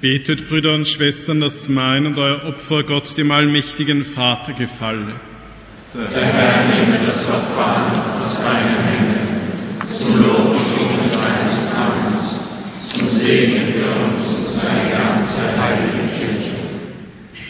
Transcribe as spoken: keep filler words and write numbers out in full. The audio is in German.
Betet, Brüder und Schwestern, dass mein und euer Opfer Gott, dem allmächtigen Vater, gefalle. Der Herr nehme das Opfer an aus deinen Händen, zum Lob und Ruhm seines Namens, zum Segen für uns und seine ganze heilige Kirche.